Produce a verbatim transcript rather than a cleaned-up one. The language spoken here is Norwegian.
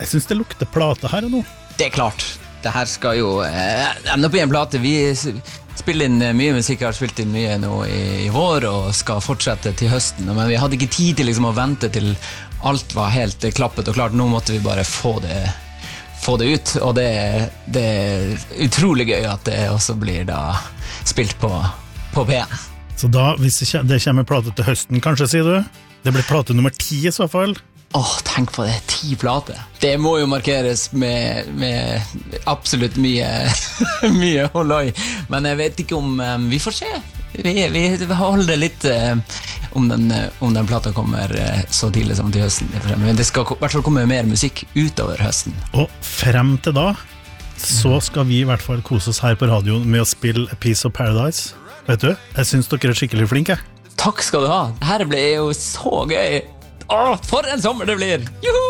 Jeg synes det lukter plate her nå. Det er klart. Det her skal jo eh, ende opp i en plate. Vi spiller inn mye musikk, har spilt inn mye nå i, i vår, og skal fortsette til høsten. Men vi hadde ikke tid til liksom, å vente til alt var helt klappet og klart. Nå måtte vi bare få det, få det ut, og det, det er utrolig gøy at det også blir da spilt på, på P en. Så da, hvis det kommer, det kommer plate til høsten, kanskje, sier du? Det blir plate nummer ti i så fall. Åh, tenk på det, ti plater. Det må jo markeres med, med absolutt mye, mye holloi. Men jeg vet ikke om, um, vi får se. Vi, vi holder litt uh, om, den, uh, om den plata kommer uh, så tidlig som til høsten. Men det skal i hvert fall komme mer musikk utover høsten. Og frem til da, så skal vi i hvert fall kose oss her på radioen med å spille A Piece of Paradise. Vet du, jeg synes dere er skikkelig flinke. Takk skal du ha. Dette ble jo så gøy. Åh, for en sommer det blir! Juhu!